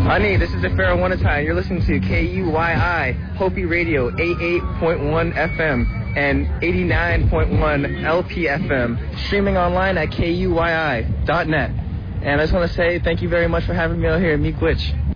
Honey, this is the Pharaoh Wanatai. You're listening to KUYI, Hopi Radio, 88.1 FM and 89.1 LPFM, streaming online at KUYI.net. And I just want to say thank you very much for having me out here. Miigwech.